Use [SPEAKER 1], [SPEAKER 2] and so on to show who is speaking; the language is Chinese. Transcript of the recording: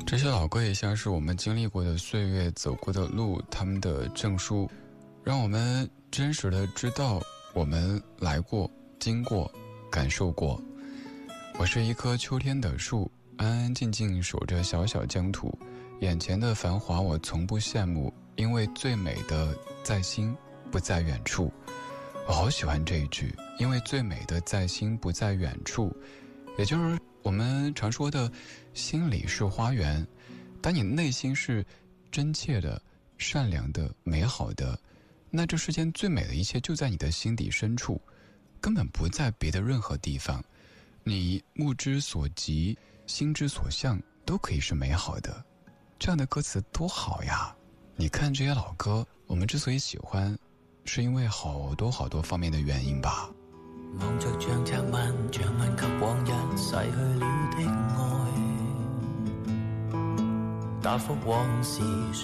[SPEAKER 1] 这些老歌也像是我们经历过的岁月走过的路，他们的证书，让我们真实的知道我们来过、经过、感受过。我是一棵秋天的树，安安静静守着小小疆土，眼前的繁华我从不羡慕，因为最美的在心不在远处。我好喜欢这一句，因为最美的在心不在远处，也就是我们常说的心里是花园，当你内心是真切的、善良的、美好的，那这世间最美的一切就在你的心底深处，根本不在别的任何地方。你目之所及、心之所向都可以是美好的，这样的歌词多好呀！你看这些老歌，我们之所以喜欢，是因为好多好多方面的原因吧。
[SPEAKER 2] 望着像拆問給往日逝去了的愛，答覆往事